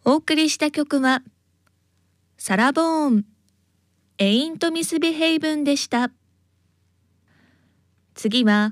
お送りした曲は、サラ・ボーン、エイント・ミスビヘイブンでした。次は、